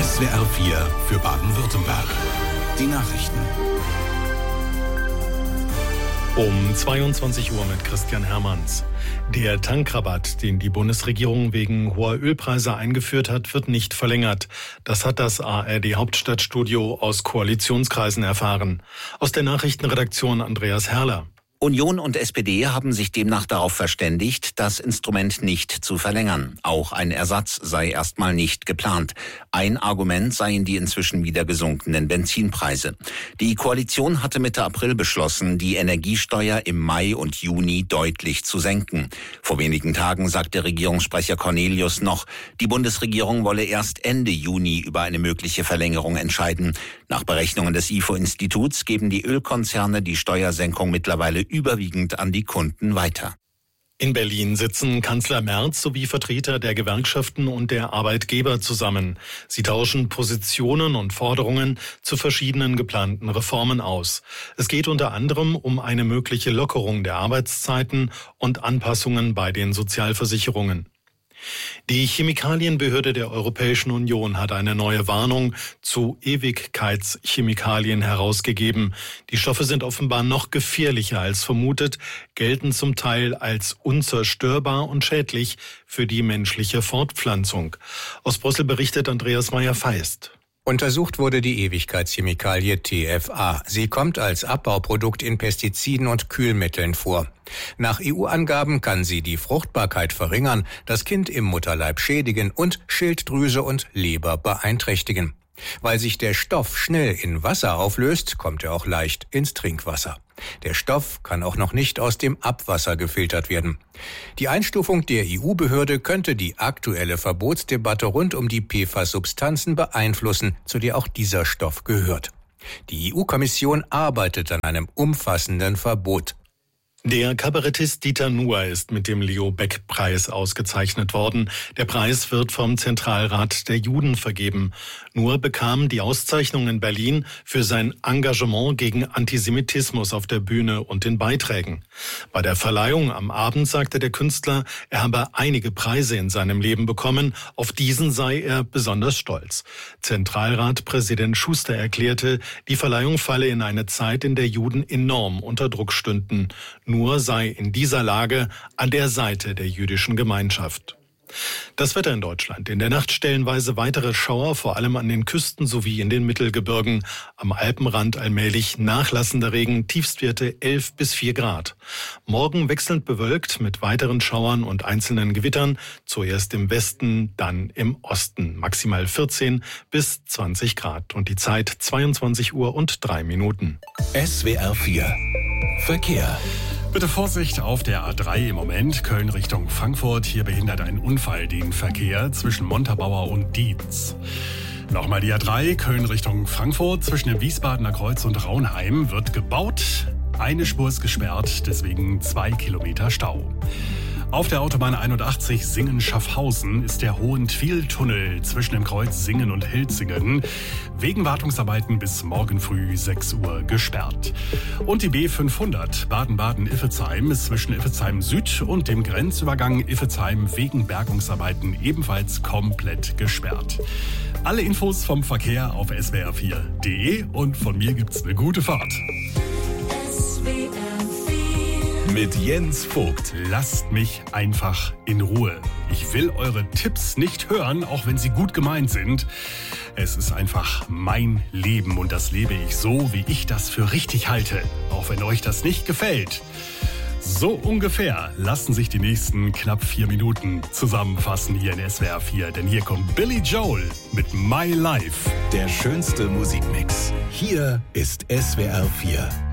SWR 4 für Baden-Württemberg. Die Nachrichten. Um 22 Uhr mit Christian Hermanns. Der Tankrabatt, den die Bundesregierung wegen hoher Ölpreise eingeführt hat, wird nicht verlängert. Das hat das ARD-Hauptstadtstudio aus Koalitionskreisen erfahren. Aus der Nachrichtenredaktion Andreas Herrler. Union und SPD haben sich demnach darauf verständigt, das Instrument nicht zu verlängern. Auch ein Ersatz sei erstmal nicht geplant. Ein Argument seien die inzwischen wieder gesunkenen Benzinpreise. Die Koalition hatte Mitte April beschlossen, die Energiesteuer im Mai und Juni deutlich zu senken. Vor wenigen Tagen sagte Regierungssprecher Cornelius noch, die Bundesregierung wolle erst Ende Juni über eine mögliche Verlängerung entscheiden. Nach Berechnungen des IFO-Instituts geben die Ölkonzerne die Steuersenkung mittlerweile überwiegend an die Kunden weiter. In Berlin sitzen Kanzler Merz sowie Vertreter der Gewerkschaften und der Arbeitgeber zusammen. Sie tauschen Positionen und Forderungen zu verschiedenen geplanten Reformen aus. Es geht unter anderem um eine mögliche Lockerung der Arbeitszeiten und Anpassungen bei den Sozialversicherungen. Die Chemikalienbehörde der Europäischen Union hat eine neue Warnung zu Ewigkeitschemikalien herausgegeben. Die Stoffe sind offenbar noch gefährlicher als vermutet, gelten zum Teil als unzerstörbar und schädlich für die menschliche Fortpflanzung. Aus Brüssel berichtet Andreas Meyer-Feist. Untersucht wurde die Ewigkeitschemikalie TFA. Sie kommt als Abbauprodukt in Pestiziden und Kühlmitteln vor. Nach EU-Angaben kann sie die Fruchtbarkeit verringern, das Kind im Mutterleib schädigen und Schilddrüse und Leber beeinträchtigen. Weil sich der Stoff schnell in Wasser auflöst, kommt er auch leicht ins Trinkwasser. Der Stoff kann auch noch nicht aus dem Abwasser gefiltert werden. Die Einstufung der EU-Behörde könnte die aktuelle Verbotsdebatte rund um die PFAS-Substanzen beeinflussen, zu der auch dieser Stoff gehört. Die EU-Kommission arbeitet an einem umfassenden Verbot. Der Kabarettist Dieter Nuhr ist mit dem Leo-Beck-Preis ausgezeichnet worden. Der Preis wird vom Zentralrat der Juden vergeben. Nuhr bekam die Auszeichnung in Berlin für sein Engagement gegen Antisemitismus auf der Bühne und in Beiträgen. Bei der Verleihung am Abend sagte der Künstler, er habe einige Preise in seinem Leben bekommen. Auf diesen sei er besonders stolz. Zentralratpräsident Schuster erklärte, die Verleihung falle in eine Zeit, in der Juden enorm unter Druck stünden. Nur sei in dieser Lage an der Seite der jüdischen Gemeinschaft. Das Wetter in Deutschland. In der Nacht stellenweise weitere Schauer, vor allem an den Küsten sowie in den Mittelgebirgen. Am Alpenrand allmählich nachlassender Regen, Tiefstwerte 11 bis 4 Grad. Morgen wechselnd bewölkt mit weiteren Schauern und einzelnen Gewittern. Zuerst im Westen, dann im Osten. Maximal 14 bis 20 Grad. Und die Zeit 22 Uhr und 3 Minuten. SWR 4 Verkehr. Bitte Vorsicht auf der A3 im Moment, Köln Richtung Frankfurt. Hier behindert ein Unfall den Verkehr zwischen Montabaur und Dietz. Nochmal die A3, Köln Richtung Frankfurt. Zwischen dem Wiesbadener Kreuz und Raunheim wird gebaut. Eine Spur ist gesperrt, deswegen 2 Kilometer Stau. Auf der Autobahn 81 Singen-Schaffhausen ist der Hohentwiel-Tunnel zwischen dem Kreuz Singen und Hilzingen wegen Wartungsarbeiten bis morgen früh 6 Uhr gesperrt. Und die B500 Baden-Baden-Iffezheim ist zwischen Iffezheim Süd und dem Grenzübergang Iffezheim wegen Bergungsarbeiten ebenfalls komplett gesperrt. Alle Infos vom Verkehr auf swr4.de und von mir gibt's eine gute Fahrt. Mit Jens Vogt. Lasst mich einfach in Ruhe. Ich will eure Tipps nicht hören, auch wenn sie gut gemeint sind. Es ist einfach mein Leben und das lebe ich so, wie ich das für richtig halte, auch wenn euch das nicht gefällt. So ungefähr lassen sich die nächsten knapp 4 Minuten zusammenfassen hier in SWR 4, denn hier kommt Billy Joel mit My Life. Der schönste Musikmix. Hier ist SWR 4.